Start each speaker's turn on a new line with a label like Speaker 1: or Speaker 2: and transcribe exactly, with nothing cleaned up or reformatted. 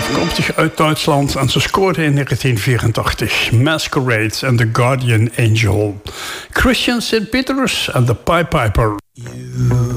Speaker 1: afkomstig uit Duitsland en ze scoorde in negentien vierentachtig. Masquerade en The Guardian Angel. Christian Saint Peters en The Pied Piper.
Speaker 2: You